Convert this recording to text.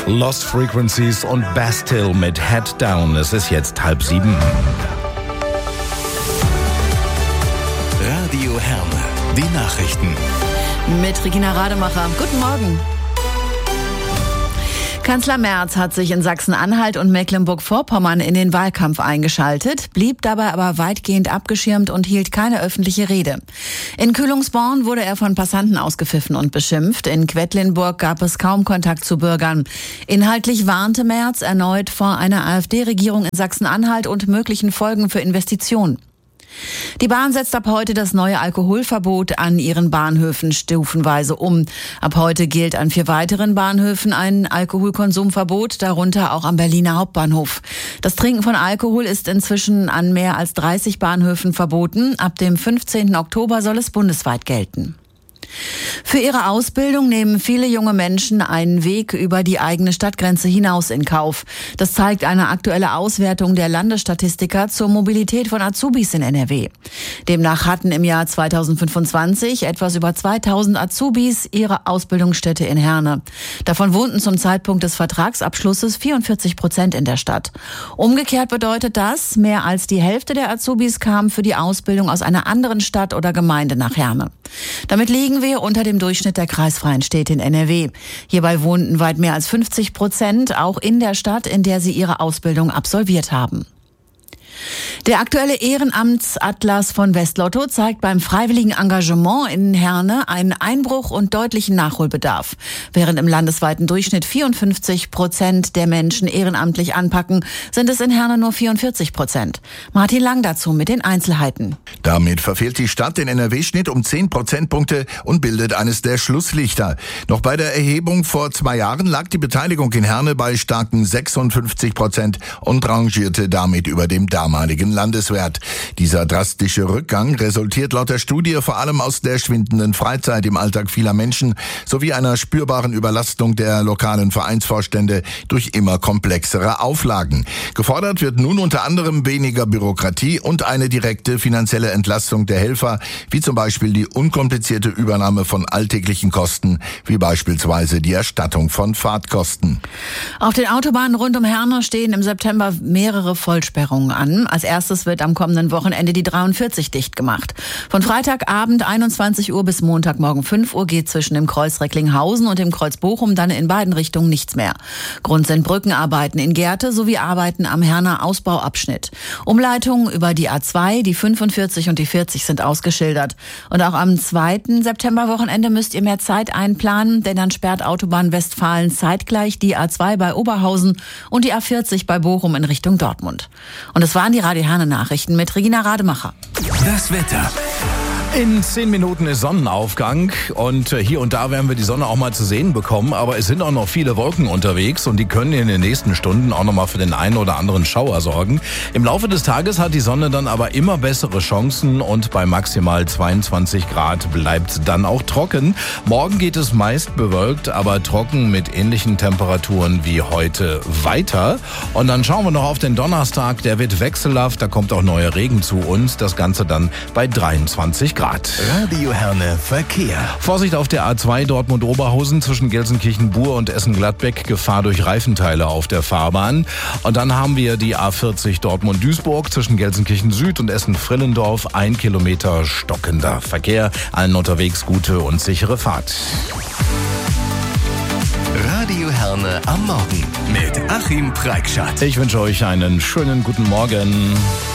Lost Frequencies und Bastille mit Head Down. Es ist jetzt 6:30. Radio Herne, die Nachrichten. Mit Regina Rademacher. Guten Morgen. Kanzler Merz hat sich in Sachsen-Anhalt und Mecklenburg-Vorpommern in den Wahlkampf eingeschaltet, blieb dabei aber weitgehend abgeschirmt und hielt keine öffentliche Rede. In Kühlungsborn wurde er von Passanten ausgepfiffen und beschimpft. In Quedlinburg gab es kaum Kontakt zu Bürgern. Inhaltlich warnte Merz erneut vor einer AfD-Regierung in Sachsen-Anhalt und möglichen Folgen für Investitionen. Die Bahn setzt ab heute das neue Alkoholverbot an ihren Bahnhöfen stufenweise um. Ab heute gilt an 4 weiteren Bahnhöfen ein Alkoholkonsumverbot, darunter auch am Berliner Hauptbahnhof. Das Trinken von Alkohol ist inzwischen an mehr als 30 Bahnhöfen verboten. Ab dem 15. Oktober soll es bundesweit gelten. Für ihre Ausbildung nehmen viele junge Menschen einen Weg über die eigene Stadtgrenze hinaus in Kauf. Das zeigt eine aktuelle Auswertung der Landesstatistiker zur Mobilität von Azubis in NRW. Demnach hatten im Jahr 2025 etwas über 2000 Azubis ihre Ausbildungsstätte in Herne. Davon wohnten zum Zeitpunkt des Vertragsabschlusses 44% in der Stadt. Umgekehrt bedeutet das, mehr als die Hälfte der Azubis kam für die Ausbildung aus einer anderen Stadt oder Gemeinde nach Herne. Damit liegen wir unter dem Durchschnitt der kreisfreien Städte in NRW. Hierbei wohnten weit mehr als 50% auch in der Stadt, in der sie ihre Ausbildung absolviert haben. Der aktuelle Ehrenamtsatlas von Westlotto zeigt beim freiwilligen Engagement in Herne einen Einbruch und deutlichen Nachholbedarf. Während im landesweiten Durchschnitt 54% der Menschen ehrenamtlich anpacken, sind es in Herne nur 44%. Martin Lang dazu mit den Einzelheiten. Damit verfehlt die Stadt den NRW-Schnitt um 10 Prozentpunkte und bildet eines der Schlusslichter. Noch bei der Erhebung vor 2 Jahren lag die Beteiligung in Herne bei starken 56% und rangierte damit über dem damaligen Landeswert. Dieser drastische Rückgang resultiert laut der Studie vor allem aus der schwindenden Freizeit im Alltag vieler Menschen sowie einer spürbaren Überlastung der lokalen Vereinsvorstände durch immer komplexere Auflagen. Gefordert wird nun unter anderem weniger Bürokratie und eine direkte finanzielle Entlastung der Helfer, wie zum Beispiel die unkomplizierte Übernahme von alltäglichen Kosten, wie beispielsweise die Erstattung von Fahrtkosten. Auf den Autobahnen rund um Herne stehen im September mehrere Vollsperrungen an. Als erstes wird am kommenden Wochenende die 43 dicht gemacht. Von Freitagabend 21 Uhr bis Montagmorgen 5 Uhr geht zwischen dem Kreuz Recklinghausen und dem Kreuz Bochum dann in beiden Richtungen nichts mehr. Grund sind Brückenarbeiten in Gerte sowie Arbeiten am Herner Ausbauabschnitt. Umleitungen über die A2, die 45 und die 40 sind ausgeschildert. Und auch am 2. Septemberwochenende müsst ihr mehr Zeit einplanen, denn dann sperrt Autobahn Westfalen zeitgleich die A2 bei Oberhausen und die A40 bei Bochum in Richtung Dortmund. Und es waren die Radio Herne Nachrichten mit Regina Rademacher. Das Wetter. In 10 Minuten ist Sonnenaufgang und hier und da werden wir die Sonne auch mal zu sehen bekommen, aber es sind auch noch viele Wolken unterwegs und die können in den nächsten Stunden auch noch mal für den einen oder anderen Schauer sorgen. Im Laufe des Tages hat die Sonne dann aber immer bessere Chancen und bei maximal 22 Grad bleibt dann auch trocken. Morgen geht es meist bewölkt, aber trocken mit ähnlichen Temperaturen wie heute weiter. Und dann schauen wir noch auf den Donnerstag, der wird wechselhaft, da kommt auch neuer Regen zu uns, das Ganze dann bei 23 Grad. Radio Herne Verkehr. Vorsicht auf der A2 Dortmund-Oberhausen zwischen Gelsenkirchen-Bur und Essen-Gladbeck. Gefahr durch Reifenteile auf der Fahrbahn. Und dann haben wir die A40 Dortmund-Duisburg zwischen Gelsenkirchen-Süd und Essen-Frillendorf. 1 Kilometer stockender Verkehr. Allen unterwegs gute und sichere Fahrt. Radio Herne am Morgen mit Achim Preikschat. Ich wünsche euch einen schönen guten Morgen.